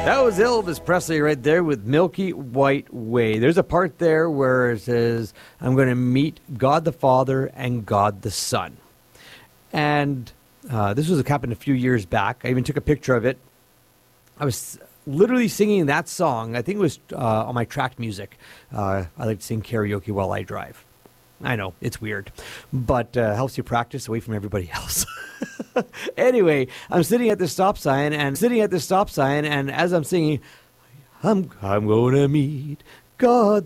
That was Elvis Presley right there with Milky White Way. There's a part there where it says, I'm going to meet God the Father and God the Son. And this was happened a few years back. I even took a picture of it. I was literally singing that song. I think it was on my track music. I like to sing karaoke while I drive. I know, it's weird, but helps you practice away from everybody else. Anyway, I'm sitting at this stop sign, and as I'm singing, I'm going to meet God